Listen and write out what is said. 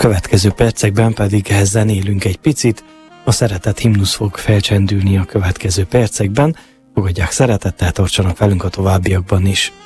következő percekben pedig ehhez zenélünk egy picit. A szeretet himnusz fog felcsendülni a következő percekben. Fogadják szeretettel, tartsanak velünk a továbbiakban is.